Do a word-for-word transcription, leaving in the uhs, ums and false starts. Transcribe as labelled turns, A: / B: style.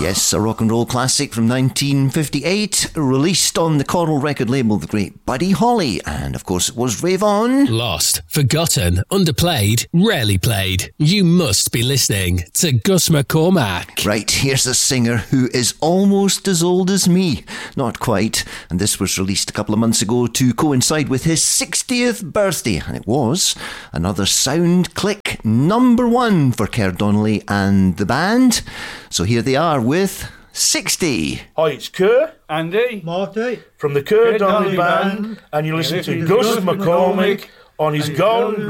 A: Yes, a rock and roll classic from nineteen fifty-eight, released on the Coral record label, the great Buddy Holly. And of course it was Rave On.
B: Lost, forgotten, underplayed, rarely played. You must be listening to Gus McCormack.
A: Right, here's a singer who is almost as old as me. Not quite. And this was released a couple of months ago to coincide with his sixtieth birthday. And it was another Sound Click number one for Kerr Donnelly and the band. So here they are with sixty.
C: Hi, it's Kerr,
D: Andy,
C: Marty, from the Kerr Donnelly Band, and you listen to Gus McCormack on his Gone